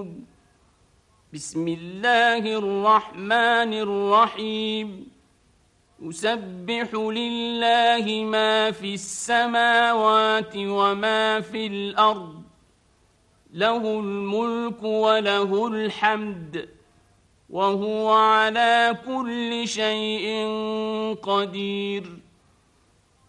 يعملون بسم الله الرحمن الرحيم يسبح لله ما في السماوات وما في الأرض له الملك وله الحمد وهو على كل شيء قدير